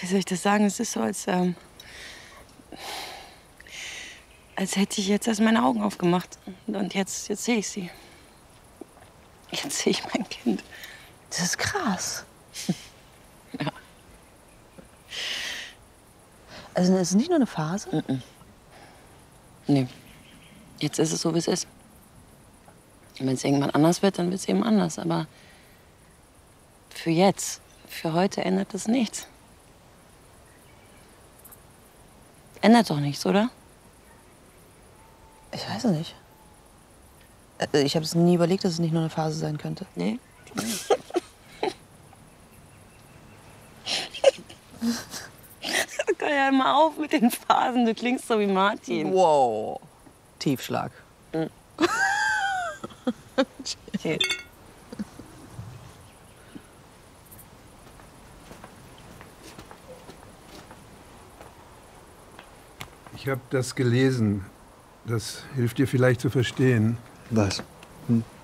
wie soll ich das sagen? Es ist so, als hätte ich jetzt erst meine Augen aufgemacht. Und jetzt sehe ich sie. Jetzt sehe ich mein Kind. Das ist krass. Ja. Also es ist nicht nur eine Phase? Nee. Jetzt ist es so, wie es ist. Und wenn es irgendwann anders wird, dann wird es eben anders. Aber für jetzt, für heute ändert es nichts. Ändert doch nichts, oder? Ich weiß es nicht. Ich habe es nie überlegt, dass es nicht nur eine Phase sein könnte. Nee. Hör ja immer auf mit den Phasen, du klingst so wie Martin. Wow. Tiefschlag. Okay. Ich habe das gelesen. Das hilft dir vielleicht zu verstehen. Was?